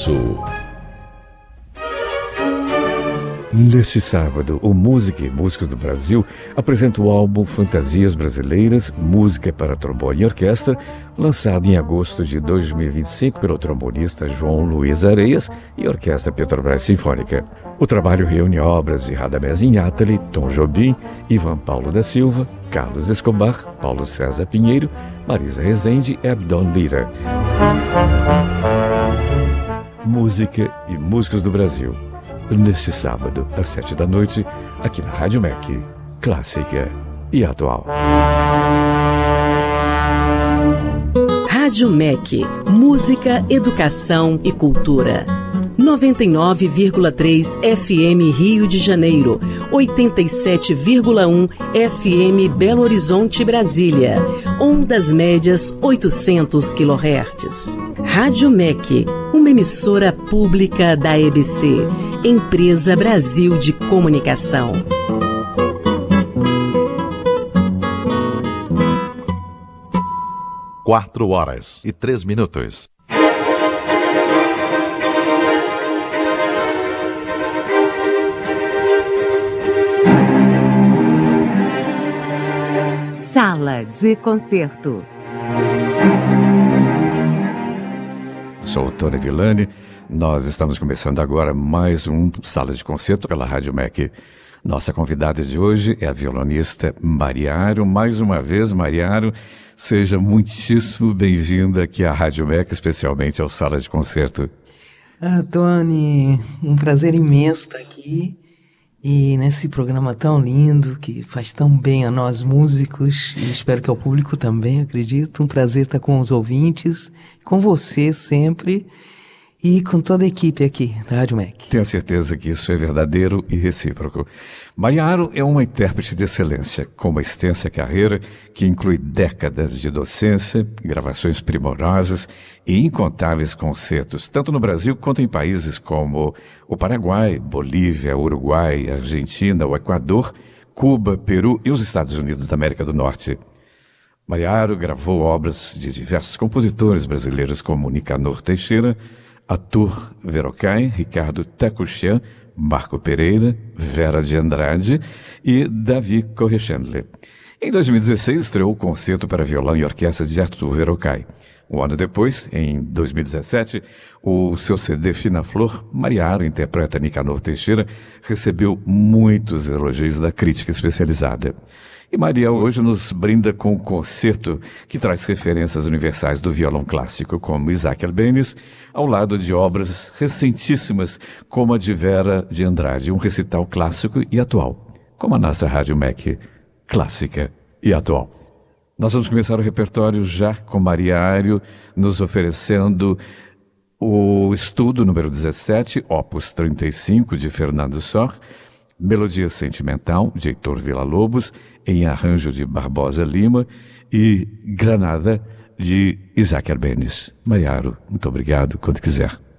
Sucesso. Neste sábado, o Música e Músicos do Brasil apresenta o álbum Fantasias Brasileiras, Música para Trombone e Orquestra, lançado em agosto de 2025 pelo trombonista João Luiz Areias e Orquestra Petrobras Sinfônica. O trabalho reúne obras de Radamés Inátali, Tom Jobim, Ivan Paulo da Silva, Carlos Escobar, Paulo César Pinheiro, Marisa Rezende e Abdon Lira. Música e Músicos do Brasil. Neste sábado, às 7 da noite, aqui na Rádio MEC, clássica e atual. Rádio MEC, música, educação e cultura. 99,3 FM Rio de Janeiro, 87,1 FM Belo Horizonte, Brasília. Ondas médias 800 kHz. Rádio MEC, uma emissora pública da EBC, Empresa Brasil de Comunicação. Quatro horas e 3 minutos. Sala de Concerto. Sou o Tony Villani. Nós estamos começando agora mais um Sala de Concerto pela Rádio MEC. Nossa convidada de hoje é a violonista Mariaro. Mais uma vez, Mariaro, seja muitíssimo bem-vinda aqui à Rádio MEC, especialmente ao Sala de Concerto. Tony, um prazer imenso estar aqui. E nesse programa tão lindo, que faz tão bem a nós músicos, e espero que ao público também, acredito. Um prazer estar com os ouvintes, com você sempre, e com toda a equipe aqui da Rádio MEC. Tenho certeza que isso é verdadeiro e recíproco. Mariaro é uma intérprete de excelência, com uma extensa carreira que inclui décadas de docência, gravações primorosas e incontáveis concertos, tanto no Brasil quanto em países como o Paraguai, Bolívia, Uruguai, Argentina, o Equador, Cuba, Peru e os Estados Unidos da América do Norte. Mariaro gravou obras de diversos compositores brasileiros como Nicanor Teixeira, Arthur Verocai, Ricardo Takuchian, Marco Pereira, Vera de Andrade e Davi Correchandler. Em 2016, estreou o Concerto para Violão e Orquestra de Arthur Verocai. Um ano depois, em 2017, o seu CD Fina Flor, Mariaro interpreta Nicanor Teixeira, recebeu muitos elogios da crítica especializada. E Maria hoje nos brinda com um concerto que traz referências universais do violão clássico, como Isaac Albéniz, ao lado de obras recentíssimas, como a de Vera de Andrade, um recital clássico e atual, como a nossa Rádio MEC, clássica e atual. Nós vamos começar o repertório já com Mariaro nos oferecendo o estudo número 17, Opus 35, de Fernando Sor, Melodia Sentimental, de Heitor Villa-Lobos, em arranjo de Barbosa Lima, e Granada, de Isaac Albéniz. Mariaro, muito obrigado, quando quiser.